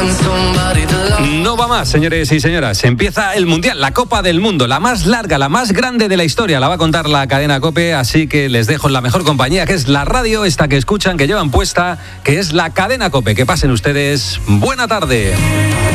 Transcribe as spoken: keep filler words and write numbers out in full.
No va más, señores y señoras. Empieza el Mundial, la Copa del Mundo, la más larga, la más grande de la historia. La va a contar la cadena COPE, así que les dejo en la mejor compañía, que es la radio esta que escuchan, que llevan puesta, que es la cadena COPE. Que pasen ustedes buena tarde.